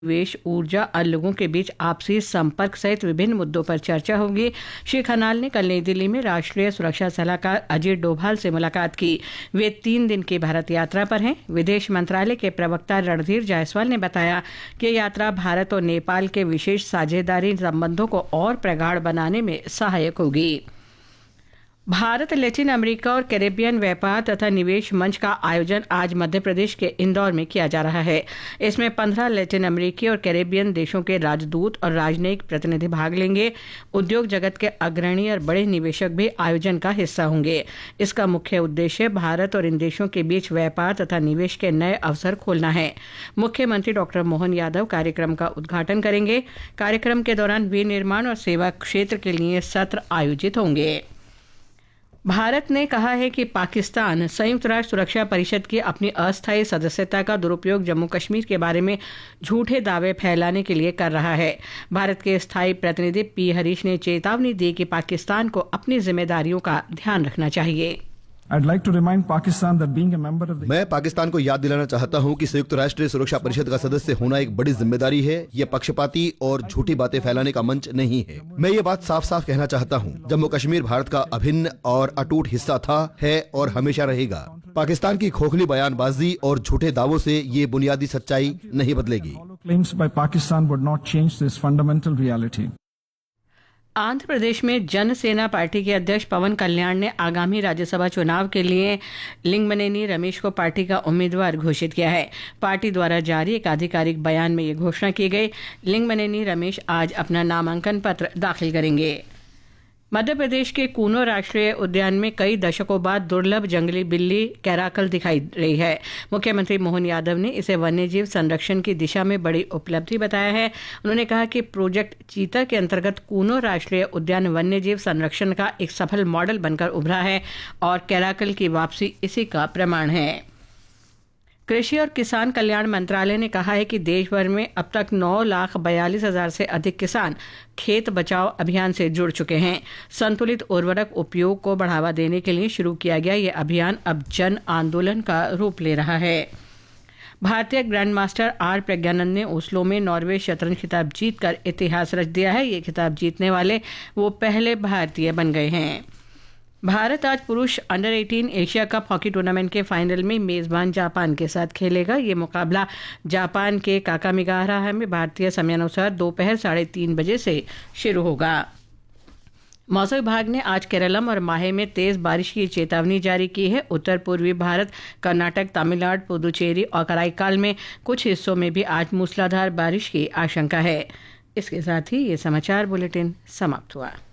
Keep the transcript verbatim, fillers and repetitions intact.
निवेश, ऊर्जा और लोगों के बीच आपसी संपर्क सहित विभिन्न मुद्दों पर चर्चा होगी। श्री खनाल ने कल नई दिल्ली में राष्ट्रीय सुरक्षा सलाहकार अजीत डोभाल से मुलाकात की। वे तीन दिन की भारत यात्रा पर हैं। विदेश मंत्रालय के प्रवक्ता रणधीर जायसवाल ने बताया कि यात्रा भारत और नेपाल के विशेष साझेदारी संबंधों को और प्रगाढ़ बनाने में सहायक होगी। भारत लैटिन अमेरिका और कैरेबियन व्यापार तथा निवेश मंच का आयोजन आज मध्य प्रदेश के इंदौर में किया जा रहा है। इसमें पंद्रह लैटिन अमेरिकी और कैरेबियन देशों के राजदूत और राजनयिक प्रतिनिधि भाग लेंगे। उद्योग जगत के अग्रणी और बड़े निवेशक भी आयोजन का हिस्सा होंगे। इसका मुख्य उद्देश्य भारत और इन देशों के बीच व्यापार तथा निवेश के नए अवसर खोलना है। मुख्यमंत्री डॉक्टर मोहन यादव कार्यक्रम का उद्घाटन करेंगे। कार्यक्रम के दौरान विनिर्माण और सेवा क्षेत्र के लिए सत्र आयोजित होंगे। भारत ने कहा है कि पाकिस्तान संयुक्त राष्ट्र सुरक्षा परिषद की अपनी अस्थायी सदस्यता का दुरुपयोग जम्मू कश्मीर के बारे में झूठे दावे फैलाने के लिए कर रहा है। भारत के स्थायी प्रतिनिधि पी हरीश ने चेतावनी दी कि पाकिस्तान को अपनी जिम्मेदारियों का ध्यान रखना चाहिए। I'd like to remind Pakistan that being a member of the... मैं पाकिस्तान को याद दिलाना चाहता हूं कि संयुक्त राष्ट्र सुरक्षा परिषद का सदस्य होना एक बड़ी जिम्मेदारी है। यह पक्षपाती और झूठी बातें फैलाने का मंच नहीं है। मैं ये बात साफ साफ कहना चाहता हूं, जम्मू कश्मीर भारत का अभिन्न और अटूट हिस्सा था, है और हमेशा रहेगा। पाकिस्तान की खोखली बयानबाजी और झूठे दावों से ये बुनियादी सच्चाई नहीं बदलेगी। Claims by Pakistan would not change this fundamental reality. Andhra Pradesh में जनसेना पार्टी के अध्यक्ष पवन कल्याण ने आगामी राज्यसभा चुनाव के लिए लिंगमनेनी रमेश को पार्टी का उम्मीदवार घोषित किया है। पार्टी द्वारा जारी एक आधिकारिक बयान में ये घोषणा की गई। लिंगमनेनी रमेश आज अपना नामांकन पत्र दाखिल करेंगे। मध्य प्रदेश के कूनो राष्ट्रीय उद्यान में कई दशकों बाद दुर्लभ जंगली बिल्ली कैराकल दिखाई रही है। मुख्यमंत्री मोहन यादव ने इसे वन्यजीव संरक्षण की दिशा में बड़ी उपलब्धि बताया है। उन्होंने कहा कि प्रोजेक्ट चीता के अंतर्गत कूनो राष्ट्रीय उद्यान वन्यजीव संरक्षण का एक सफल मॉडल बनकर उभरा है और कैराकल की वापसी इसी का प्रमाण है। कृषि और किसान कल्याण मंत्रालय ने कहा है कि देश भर में अब तक नौ लाख बयालीस हजार से अधिक किसान खेत बचाओ अभियान से जुड़ चुके हैं। संतुलित उर्वरक उपयोग को बढ़ावा देने के लिए शुरू किया गया ये अभियान अब जन आंदोलन का रूप ले रहा है। भारतीय ग्रैंड मास्टर आर प्रज्ञानंद ने ओस्लो में नॉर्वे शतरंज खिताब जीतकर इतिहास रच दिया है। ये खिताब जीतने वाले वो पहले भारतीय बन गए हैं। भारत आज पुरुष अंडर अठारह एशिया कप हॉकी टूर्नामेंट के फाइनल में मेजबान जापान के साथ खेलेगा। ये मुकाबला जापान के काकामिगाहरा में भारतीय समयानुसार दोपहर साढ़े तीन बजे से शुरू होगा। मौसम विभाग ने आज केरलम और माहे में तेज बारिश की चेतावनी जारी की है। उत्तर पूर्वी भारत, कर्नाटक, तमिलनाडु, पुदुचेरी और कराईकाल में कुछ हिस्सों में भी आज मूसलाधार बारिश की आशंका है। इसके साथ ही ये समाचार बुलेटिन समाप्त हुआ।